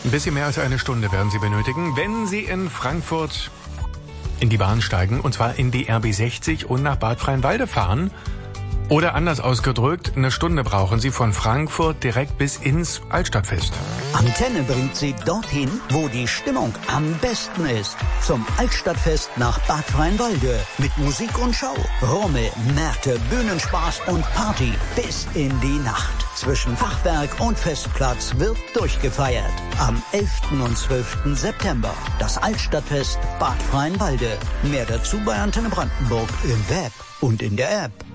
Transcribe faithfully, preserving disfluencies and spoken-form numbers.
Ein bisschen mehr als eine Stunde werden Sie benötigen, wenn Sie in Frankfurt in die Bahn steigen, und zwar in die R B sechzig und nach Bad Freienwalde fahren. Oder anders ausgedrückt, eine Stunde brauchen Sie von Frankfurt direkt bis ins Altstadtfest. Antenne bringt Sie dorthin, wo die Stimmung am besten ist. Zum Altstadtfest nach Bad Freienwalde. Mit Musik und Show, Rummel, Märkte, Bühnenspaß und Party bis in die Nacht. Zwischen Fachwerk und Festplatz wird durchgefeiert. Am elften und zwölften September. Das Altstadtfest Bad Freienwalde. Mehr dazu bei Antenne Brandenburg im Web und in der App.